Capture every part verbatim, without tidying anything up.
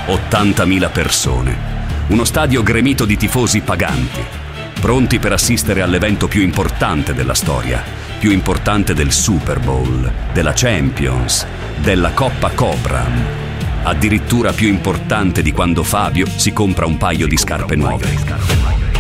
ottantamila persone. Uno stadio gremito di tifosi paganti, pronti per assistere all'evento più importante della storia, più importante del Super Bowl, della Champions, della Coppa Cobram, addirittura più importante di quando Fabio si compra un paio di scarpe nuove.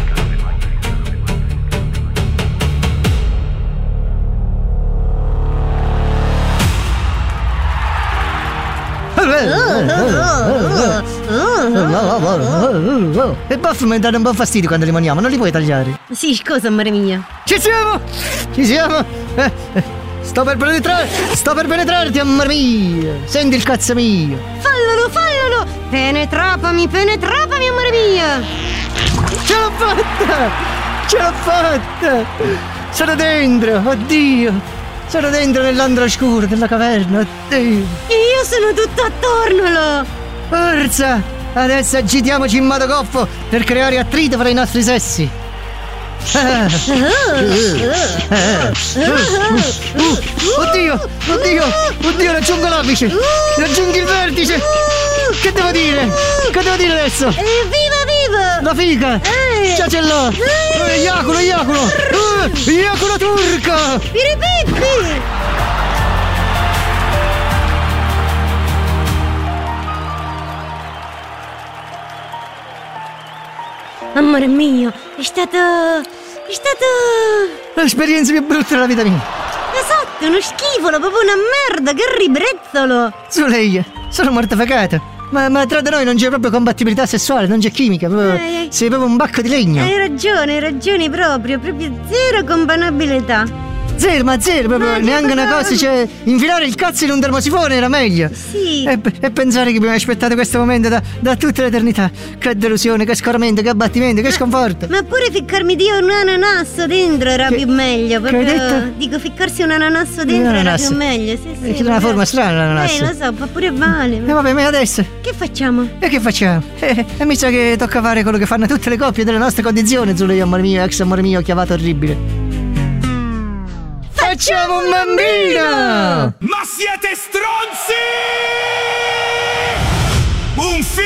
E Buff mi dà un po' fastidio quando rimaniamo, non li puoi tagliare? Sì, scusa, amore mio. Ci siamo! Ci siamo! Eh, eh, sto per penetrare! Sto per penetrarti, amore mio! Senti il cazzo mio! Fallalo, fallalo! Penetrapami, penetrapami, amore mio! Ce l'ho fatta! Ce l'ho fatta! Sono dentro, oddio! Sono dentro nell'andro oscuro della caverna, oddio! E io sono tutto attorno, lo! Forza! Adesso agitiamoci in modo goffo per creare attrito fra i nostri sessi! Oddio! Oddio! Oddio, raggiungo l'apice! Raggiungo il vertice! Che devo dire? Che devo dire adesso? Viva, viva! La figa! Già ce l'ho! Iaculo, iaculo! Iaculo turco! Piripippi! Amore mio, è stato... è stato... l'esperienza più brutta della vita mia! Esatto, uno schifolo, proprio una merda, che ribrezzolo! Zuleia, sono mortificato! Ma, ma tra di noi non c'è proprio compatibilità sessuale, non c'è chimica, proprio, eh, sei proprio un bacco di legno! Hai ragione, hai ragione proprio, proprio zero compatibilità! Zero, ma zero, proprio Ma neanche una proprio... cosa, cioè infilare il cazzo in un termosifone era meglio. Sì. E, e pensare che mi hai aspettato questo momento da, da tutta l'eternità. Che delusione, che scoramento, che abbattimento, che sconforto. Ma pure ficcarmi Dio un ananasso dentro era che, più meglio. Proprio, che hai detto? Dico, ficcarsi un ananasso dentro Un ananasso. era più meglio. Sì, sì. È una forma strana l'ananasso. Eh, lo so, fa pure male. E vabbè, ma adesso? Che facciamo? E che facciamo? Eh, e mi sa che tocca fare quello che fanno tutte le coppie delle nostre condizioni, Zuleia, amore mio, ex amore mio, chiavato orribile. Facciamo un bambino! Ma siete stronzi! Un figlio!